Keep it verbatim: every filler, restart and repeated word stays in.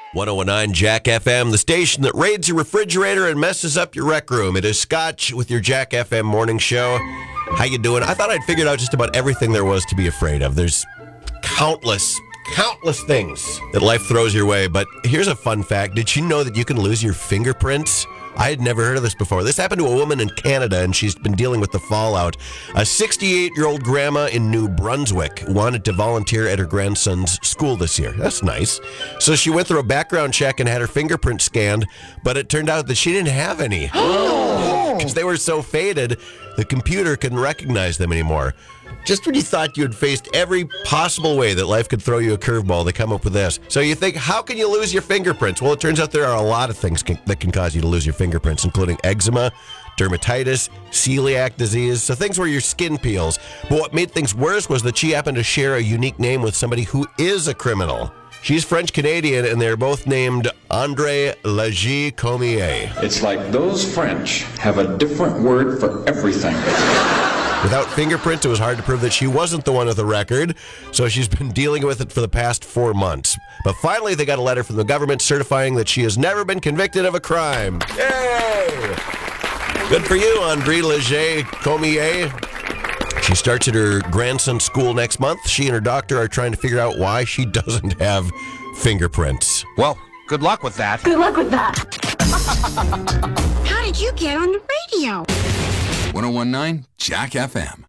one oh one nine Jack F M, the station that raids your refrigerator and messes up your rec room. It is Scotch with your Jack F M morning show. How you doing? I thought I'd figured out just about everything there was to be afraid of. There's countless, countless things that life throws your way. But here's a fun fact. Did you know that you can lose your fingerprints? I had never heard of this before. This happened to a woman in Canada, and she's been dealing with the fallout. A sixty-eight-year-old grandma in New Brunswick wanted to volunteer at her grandson's school this year. That's nice. So she went through a background check and had her fingerprints scanned, but it turned out that she didn't have any. Because they were so faded, the computer couldn't recognize them anymore. Just when you thought you had faced every possible way that life could throw you a curveball, they come up with this. So you think, how can you lose your fingerprints? Well, it turns out there are a lot of things can, that can cause you to lose your fingerprints, including eczema, dermatitis, celiac disease, so things where your skin peels. But what made things worse was that she happened to share a unique name with somebody who is a criminal. She's French-Canadian, and they're both named André Leger-Comier. It's like those French have a different word for everything. Without fingerprints, it was hard to prove that she wasn't the one with the record, so she's been dealing with it for the past four months. But finally, they got a letter from the government certifying that she has never been convicted of a crime. Yay! Good for you, André Leger-Comier. She starts at her grandson's school next month. She and her doctor are trying to figure out why she doesn't have fingerprints. Well, good luck with that. Good luck with that. How did you get on the radio? one oh one nine Jack F M.